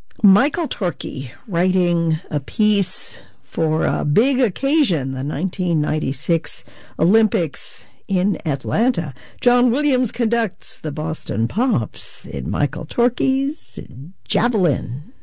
Michael Torkey writing a piece for a big occasion, the 1996 Olympics in Atlanta. John Williams conducts the Boston Pops in Michael Torkey's Javelin.